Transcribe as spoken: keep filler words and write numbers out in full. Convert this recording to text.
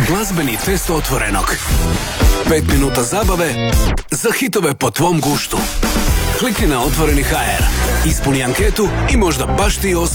Glazbeni test Otvorenog. Pet minuta zabave za hitove po tvom guštu. Klikni na Otvoreni ha er, ispuni anketu i možda baš ti osvoji